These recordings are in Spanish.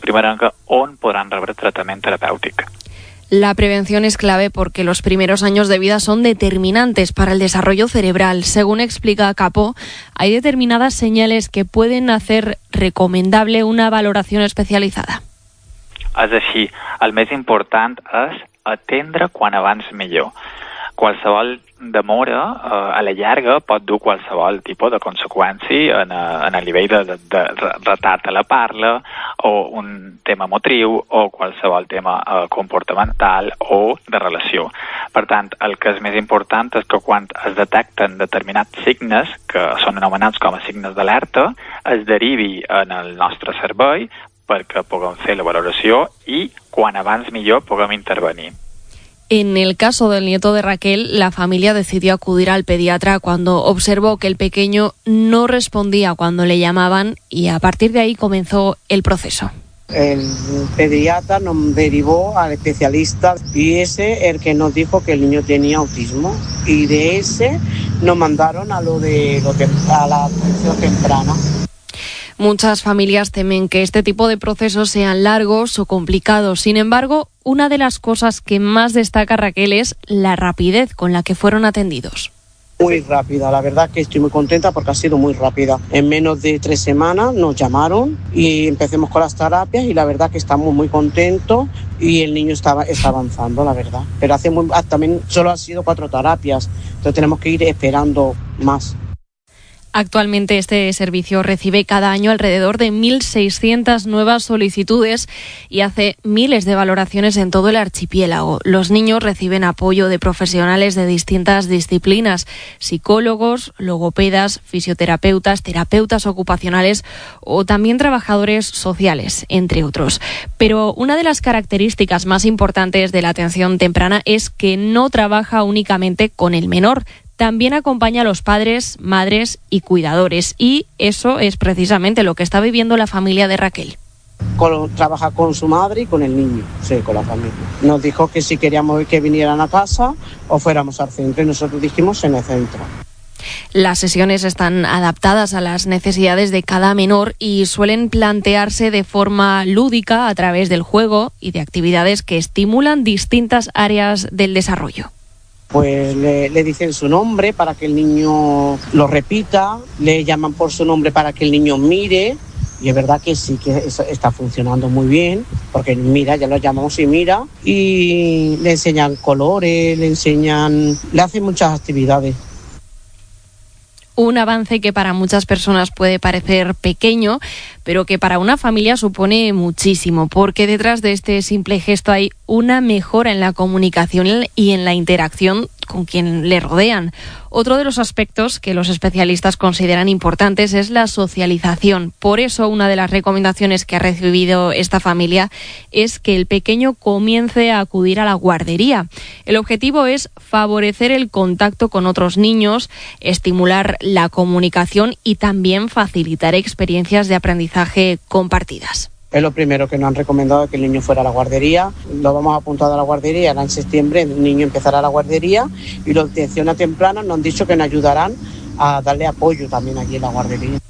primerenca on podran rebre tratament terapèutic. La prevención es clave porque los primeros años de vida son determinantes para el desarrollo cerebral. Según explica Capó, hay determinadas señales que pueden hacer recomendable una valoración especializada. És així, el més important és atendre quan abans millor. Qualsevol demora a la llarga pot dur qualsevol tipus de conseqüència en el nivell de retard a la parla o un tema motriu o qualsevol tema comportamental o de relació. Per tant, el que és més important és que quan es detecten determinats signes, que són anomenats com a signes d'alerta, es derivi en el nostre servei perquè puguem fer la valoració i quan abans millor puguem intervenir. En el caso del nieto de Raquel, la familia decidió acudir al pediatra cuando observó que el pequeño no respondía cuando le llamaban y a partir de ahí comenzó el proceso. El pediatra nos derivó al especialista y ese el que nos dijo que el niño tenía autismo y de ese nos mandaron a la atención temprana. Muchas familias temen que este tipo de procesos sean largos o complicados. Sin embargo, una de las cosas que más destaca Raquel es la rapidez con la que fueron atendidos. Muy rápida, la verdad que estoy muy contenta porque ha sido muy rápida. En menos de 3 semanas nos llamaron y empecemos con las terapias y la verdad que estamos muy contentos y el niño está avanzando, la verdad. Pero también solo han sido 4 terapias, entonces tenemos que ir esperando más. Actualmente este servicio recibe cada año alrededor de 1.600 nuevas solicitudes y hace miles de valoraciones en todo el archipiélago. Los niños reciben apoyo de profesionales de distintas disciplinas, psicólogos, logopedas, fisioterapeutas, terapeutas ocupacionales o también trabajadores sociales, entre otros. Pero una de las características más importantes de la atención temprana es que no trabaja únicamente con el menor. También acompaña a los padres, madres y cuidadores. Y eso es precisamente lo que está viviendo la familia de Raquel. Trabaja con su madre y con el niño, sí, con la familia. Nos dijo que si queríamos que vinieran a casa o fuéramos al centro y nosotros dijimos en el centro. Las sesiones están adaptadas a las necesidades de cada menor y suelen plantearse de forma lúdica a través del juego y de actividades que estimulan distintas áreas del desarrollo. Pues le dicen su nombre para que el niño lo repita, le llaman por su nombre para que el niño mire, y es verdad que sí que eso está funcionando muy bien, porque mira, ya lo llamamos y mira, y le enseñan colores, le hacen muchas actividades. Un avance que para muchas personas puede parecer pequeño, pero que para una familia supone muchísimo, porque detrás de este simple gesto hay una mejora en la comunicación y en la interacción con quien le rodean. Otro de los aspectos que los especialistas consideran importantes es la socialización. Por eso, una de las recomendaciones que ha recibido esta familia es que el pequeño comience a acudir a la guardería. El objetivo es favorecer el contacto con otros niños, estimular la comunicación y también facilitar experiencias de aprendizaje compartidas. Es lo primero que nos han recomendado, que el niño fuera a la guardería. Lo vamos a apuntar a la guardería, ahora en septiembre el niño empezará a la guardería y los de atención temprana nos han dicho que nos ayudarán a darle apoyo también aquí en la guardería.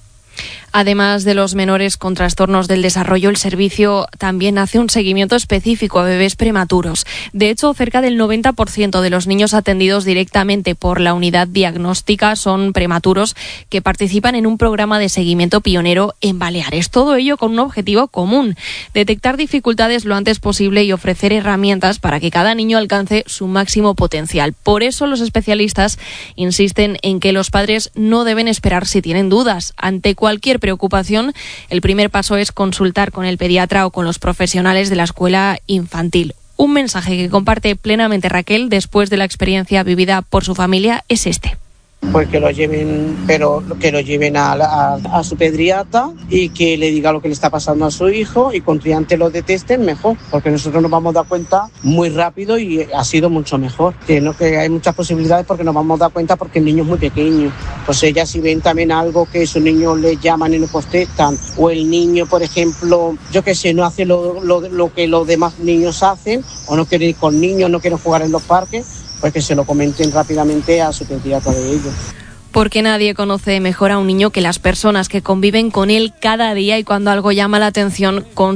Además de los menores con trastornos del desarrollo, el servicio también hace un seguimiento específico a bebés prematuros. De hecho, cerca del 90% de los niños atendidos directamente por la unidad diagnóstica son prematuros que participan en un programa de seguimiento pionero en Baleares. Todo ello con un objetivo común: detectar dificultades lo antes posible y ofrecer herramientas para que cada niño alcance su máximo potencial. Por eso los especialistas insisten en que los padres no deben esperar si tienen dudas. Ante cualquier preocupación, el primer paso es consultar con el pediatra o con los profesionales de la escuela infantil. Un mensaje que comparte plenamente Raquel después de la experiencia vivida por su familia es este. Pues que lo lleven, pero que lo lleven a su pediatra y que le diga lo que le está pasando a su hijo y cuanto antes lo detesten mejor, porque nosotros nos vamos a dar cuenta muy rápido y ha sido mucho mejor. Que hay muchas posibilidades porque nos vamos a dar cuenta porque el niño es muy pequeño. Pues ellas si ven también algo que sus niños le llaman y no contestan, o el niño, por ejemplo, yo que sé, no hace lo que los demás niños hacen, o no quiere ir con niños, no quiere jugar en los parques, pues que se lo comenten rápidamente a su pediatra de ellos. Porque nadie conoce mejor a un niño que las personas que conviven con él cada día y cuando algo llama la atención con